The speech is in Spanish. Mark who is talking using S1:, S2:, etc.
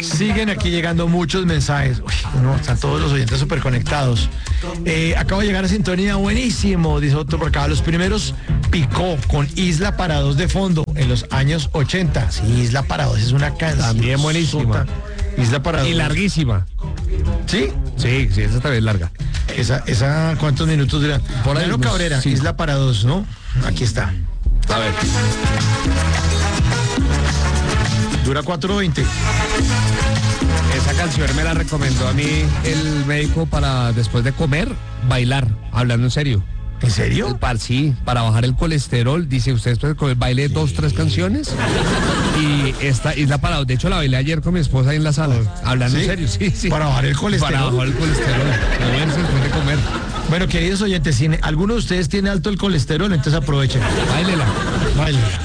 S1: Siguen aquí llegando muchos mensajes. Uy, no, están todos los oyentes súper conectados. Acabo de llegar a sintonía, buenísimo, dice otro por acá. Los primeros Picó con Isla para Dos de fondo en los años 80. Sí, Isla para Dos es una canción.
S2: También buenísima.
S1: Isla para Dos.
S2: Y larguísima.
S1: ¿Sí?
S2: Sí, esa también es larga.
S1: Esa ¿cuántos minutos dura?
S2: Por ahí,
S1: Nero Cabrera,
S2: sí.
S1: Isla para Dos, ¿no? Aquí está.
S2: A ver.
S1: Dura 4:20.
S2: Esa canción me la recomendó a mí el médico para después de comer, bailar, hablando en serio.
S1: ¿En serio?
S2: Sí, para bajar el colesterol, dice usted después de comer, baile 2, 3 canciones. Y esta Isla para Dos, de hecho la bailé ayer con mi esposa ahí en la sala, hablando en serio, sí.
S1: Para bajar el colesterol.
S2: Para bajar el colesterol, después de comer.
S1: Bueno, queridos oyentes, si alguno de ustedes tiene alto el colesterol, entonces aprovechen.
S2: Báilela.
S1: Báilela.